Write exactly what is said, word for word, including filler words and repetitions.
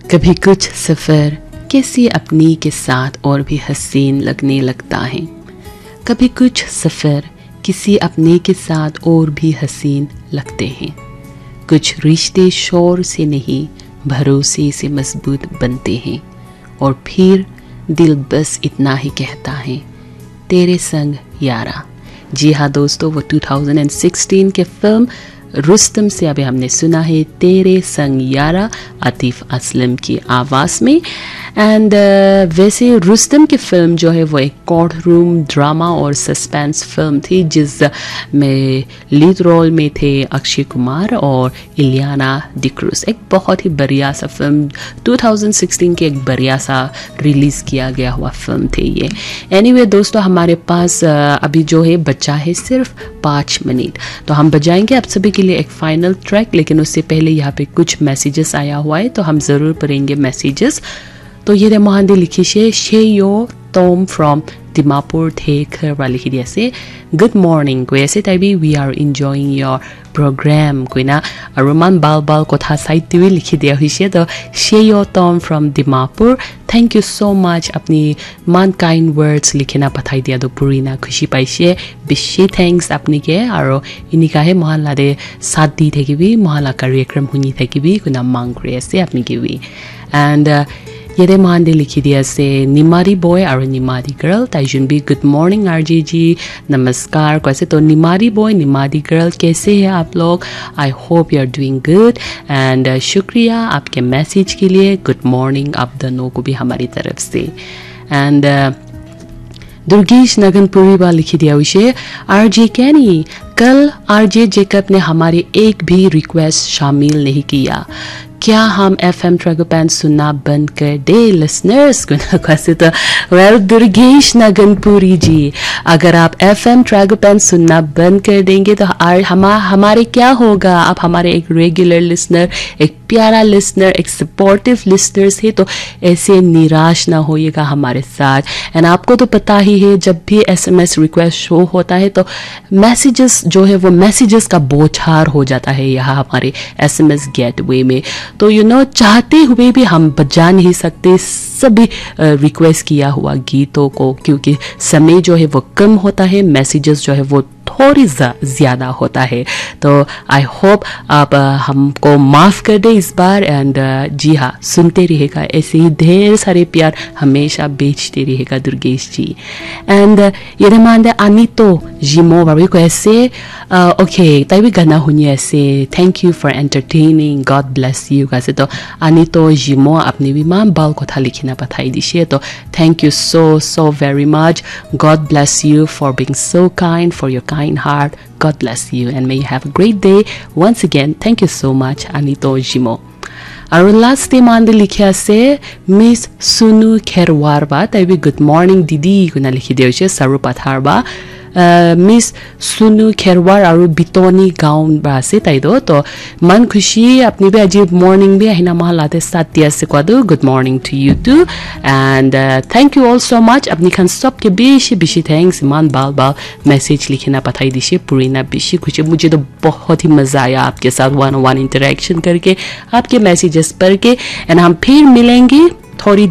कभी कुछ सफ़र किसी अपनी के साथ और भी हसीन लगने लगता है। कभी कुछ सफ़र किसी अपने के साथ और भी हसीन लगते हैं। कुछ रिश्ते शोर से नहीं भरोसे से मजबूत बनते हैं। और फिर दिल बस इतना ही कहता है, तेरे संग यारा। जी हाँ दोस्तों, वो दो हज़ार सोलह के फिल्म रुस्तम से अभी हमने सुना है तेरे संग यारा, आतिफ असलम की आवाज़ में। एंड uh, वैसे रुस्तम की फ़िल्म जो है वो एक कोर्ट रूम ड्रामा और सस्पेंस फिल्म थी, जिस में लीड रोल में थे अक्षय कुमार और इलियाना डिक्रूज। एक बहुत ही बढ़िया सा फिल्म, दो हज़ार सोलह के एक बढ़िया सा रिलीज़ किया गया हुआ फिल्म थे ये। एनीवे anyway, दोस्तों हमारे पास uh, अभी जो है बचा है सिर्फ पाँच मिनट, तो हम बजाएंगे आप सभी के लिए एक फाइनल ट्रैक। लेकिन उससे पहले यहाँ पे कुछ मैसेजेस आया हुआ है, तो हम ज़रूर पढ़ेंगे मैसेजेस। तो ये मोहंदी लिखी से शेयो टॉम फ्रॉम दिमापुर थे खरवा लिखी दिया से गुड मॉर्निंग को ऐसे टाइबी we are enjoying your programme कोई ना रोमान बाल बाल कथा साहित्य भी लिखी दिया हुई है। तो शेयो Tom from Dimapur, thank you so much अपनी मान काइंड वर्ड्स लिखे ना पठाई दिया तो पूरी ना खुशी पाइसे बेसि थैंक्स अपनी के और इनिका है महान लादे साथ दी थे कि भी महान कार्यक्रम हुई थे कि भी कुना मांग करे से अपनी की भी। एंड ये मानदे लिखी दिया से निमारी बॉय और निमारी गर्ल ताइजुन भी गुड मॉर्निंग आरजे जी, नमस्कार कैसे। तो निमारी बॉय निमारी गर्ल कैसे हैं आप लोग? I hope you are doing good and शुक्रिया आपके मैसेज के लिए। गुड मॉर्निंग आप दोनों को भी हमारी तरफ से। एंड uh, दुर्गेश नगनपुरी बा लिखी दिया विषय आरजे कैनी, कल आरजे जेकब ने हमारे एक भी रिक्वेस्ट शामिल नहीं किया, क्या हम एफ एम ट्रैगोपैन सुनना बंद कर दे लिसनर्स को ना कैसे। तो वेल दुर्गेश नगनपुरी जी, अगर आप एफ एम ट्रैगोपैन सुनना बंद कर देंगे तो हमा, हमारे क्या होगा? आप हमारे एक रेगुलर लिसनर, एक प्यारा लिसनर, एक सपोर्टिव लिसनर्स है, तो ऐसे निराश ना होइएगा हमारे साथ। एंड आपको तो पता ही है जब भी एसएमएस रिक्वेस्ट शो होता है तो मैसेजेस जो है वो मैसेजेस का बौछार हो जाता है यहाँ हमारे एसएमएस गेटवे में। तो यू नो चाहते हुए भी हम बजा नहीं सकते सभी रिक्वेस्ट किया हुआ गीतों को, क्योंकि समय जो है वो कम होता है, मैसेजेस जो है वो थोड़ी ज़्यादा होता है। तो आई होप आप uh, हमको माफ़ कर दे इस बार। एंड uh, जी हाँ, सुनते रहेगा ऐसे ही ढेर सारे प्यार हमेशा बेचते रहेगा दुर्गेश जी। एंड uh, ये रमान अनितो जिमो बाबी को ऐसे ओके तभी गाना हुई ऐसे thank you for entertaining God bless you कैसे। तो अनितो जिमो अपनी भी माँ बाल को था लिखना पठाई दीजिए। तो thank you so so very much, God bless you for being so kind, for your kind heart. God bless you and may you have a great day. Once again, thank you so much, Anito Jimo. और last day मान लिखिया से miss सुनु खेरवार बा तभी good morning दीदी गुना लिखी दियो छे सरू पथार बा मिस सुनु खेरवार और बितोनी गाउँ बा से ताई दो। तो मन खुशी अपनी भी अजीब मॉर्निंग भी अहिना महा लाते सात दिया से को दो good morning to you to and thank you all so much. अपनी खान सब के बेशी बेशी थैंक्स, मान बाल बाल मैसेज लिखना पठाई दीजिए पूरी ना बेशी खुशी। मुझे तो बहुत ही मज़ा आया आपके साथ वन वन इंटरेक्शन करके, आपके मैसेजेस पढ़ के। एंड हम फिर मिलेंगे थोड़ी